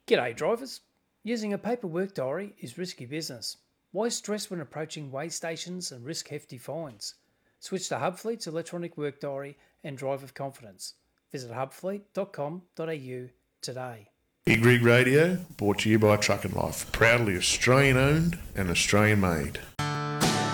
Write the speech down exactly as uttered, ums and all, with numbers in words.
G'day drivers. Using a paper work diary is risky business. Why stress when approaching weigh stations and risk hefty fines? Switch to Hubfleet's electronic work diary and drive with confidence. Visit hubfleet dot com dot a u today. Big Rig Radio, brought to you by Truck and Life. Proudly Australian owned and Australian made.